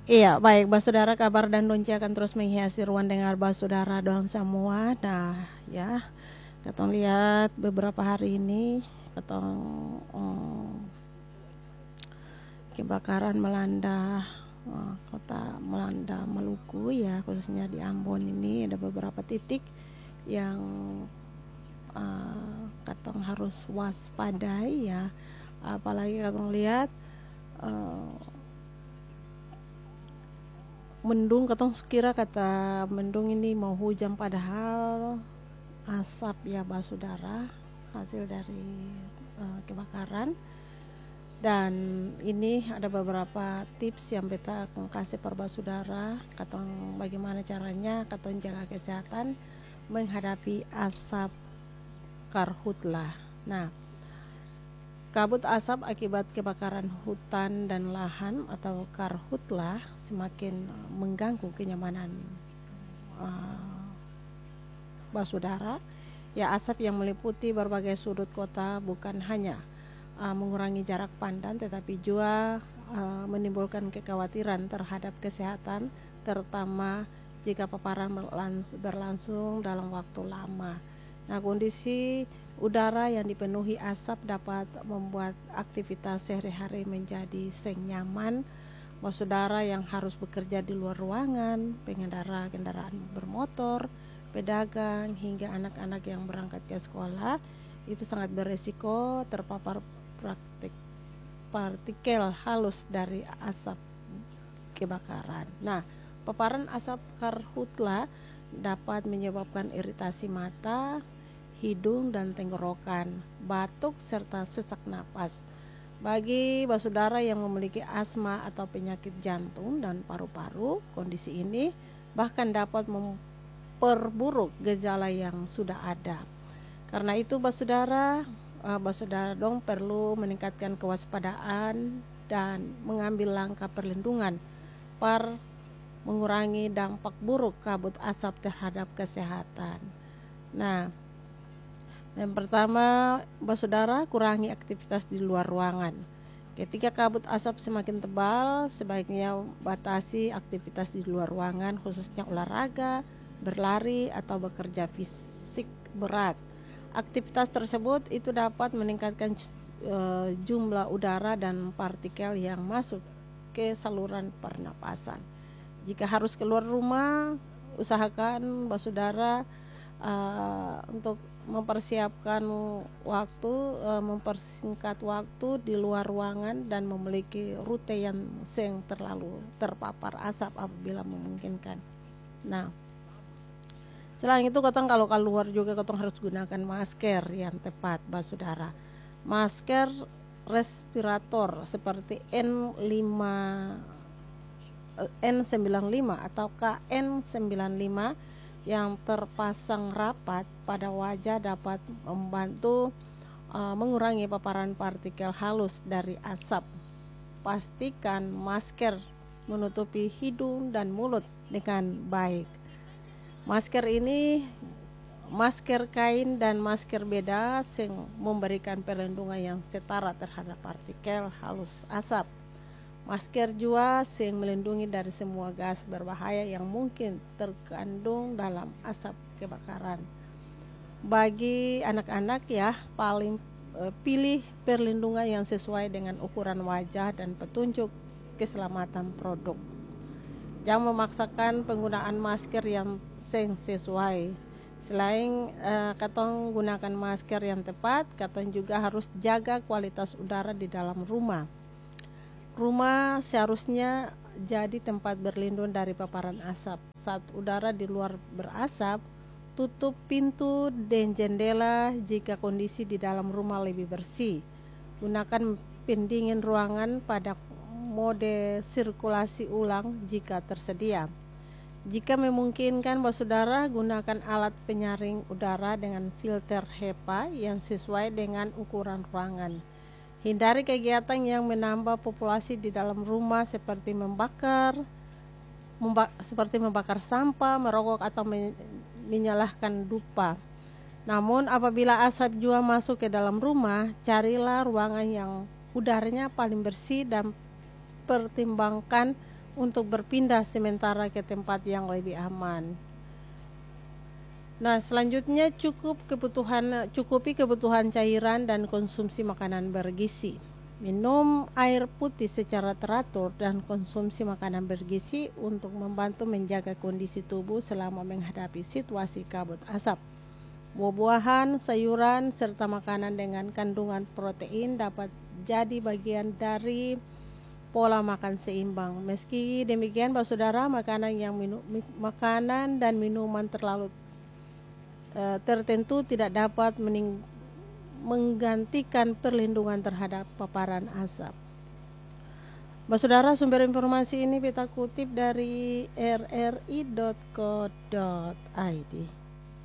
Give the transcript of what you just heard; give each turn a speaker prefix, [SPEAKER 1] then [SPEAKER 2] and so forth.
[SPEAKER 1] Iya, baik, Saudara, kabar dan donci akan terus menghiasi ruang dengar Saudara doang semua. Nah, ya, kita lihat beberapa hari ini, kita kebakaran melanda kota melanda Maluku ya, khususnya di Ambon ini ada beberapa titik yang katong harus waspadai ya, apalagi katong lihat mendung, katong kira kata mendung ini mau hujan, padahal asap ya Saudara, hasil dari kebakaran. Dan ini ada beberapa tips yang beta akan kasih per Saudara, katong bagaimana caranya katong jaga kesehatan menghadapi asap karhutlah. Nah, kabut asap akibat kebakaran hutan dan lahan atau karhutlah semakin mengganggu kenyamanan Saudara. Ya, asap yang meliputi berbagai sudut kota bukan hanya mengurangi jarak pandang, tetapi juga menimbulkan kekhawatiran terhadap kesehatan, terutama jika paparan berlangsung dalam waktu lama. Nah, kondisi udara yang dipenuhi asap dapat membuat aktivitas sehari-hari menjadi seng nyaman. Saudara yang harus bekerja di luar ruangan, pengendara kendaraan bermotor, pedagang, hingga anak-anak yang berangkat ke sekolah itu sangat beresiko terpapar partikel halus dari asap kebakaran. Nah, paparan asap karhutlah dapat menyebabkan iritasi mata, hidung dan tenggorokan, batuk serta sesak napas. Bagi Saudara yang memiliki asma atau penyakit jantung dan paru-paru, kondisi ini bahkan dapat memperburuk gejala yang sudah ada. Karena itu Saudara dong perlu meningkatkan kewaspadaan dan mengambil langkah perlindungan per mengurangi dampak buruk kabut asap terhadap kesehatan. Nah, yang pertama Saudara, kurangi aktivitas di luar ruangan. Ketika kabut asap semakin tebal, sebaiknya batasi aktivitas di luar ruangan, khususnya olahraga, berlari atau bekerja fisik berat. Aktivitas tersebut itu dapat meningkatkan jumlah udara dan partikel yang masuk ke saluran pernapasan. Jika harus keluar rumah, usahakan Saudara untuk mempersiapkan waktu, mempersingkat waktu di luar ruangan dan memiliki rute yang seng terlalu terpapar asap apabila memungkinkan. Nah, selain itu katong kalau keluar juga katong harus gunakan masker yang tepat Saudara. Masker respirator seperti N95 atau KN95 yang terpasang rapat pada wajah dapat membantu mengurangi paparan partikel halus dari asap. Pastikan masker menutupi hidung dan mulut dengan baik. Masker ini masker kain dan masker beda yang memberikan perlindungan yang setara terhadap partikel halus asap. Masker juga yang melindungi dari semua gas berbahaya yang mungkin terkandung dalam asap kebakaran. Bagi anak-anak ya, pilih perlindungan yang sesuai dengan ukuran wajah dan petunjuk keselamatan produk. Jangan memaksakan penggunaan masker yang sesuai. Selain katong gunakan masker yang tepat, katong juga harus jaga kualitas udara di dalam rumah. Rumah seharusnya jadi tempat berlindung dari paparan asap. Saat udara di luar berasap, tutup pintu dan jendela jika kondisi di dalam rumah lebih bersih. Gunakan pendingin ruangan pada mode sirkulasi ulang jika tersedia. Jika memungkinkan Saudara, gunakan alat penyaring udara dengan filter HEPA yang sesuai dengan ukuran ruangan. Hindari kegiatan yang menambah populasi di dalam rumah seperti membakar sampah, merokok atau menyalakan dupa. Namun apabila asap juga masuk ke dalam rumah, carilah ruangan yang udaranya paling bersih dan pertimbangkan untuk berpindah sementara ke tempat yang lebih aman. Nah, selanjutnya cukupi kebutuhan cairan dan konsumsi makanan bergizi. Minum air putih secara teratur dan konsumsi makanan bergizi untuk membantu menjaga kondisi tubuh selama menghadapi situasi kabut asap. Buah-buahan, sayuran, serta makanan dengan kandungan protein dapat jadi bagian dari pola makan seimbang. Meski demikian, saudara, makanan dan minuman terlalu tertentu tidak dapat menggantikan perlindungan terhadap paparan asap. Saudara, sumber informasi ini kita kutip dari rri.co.id.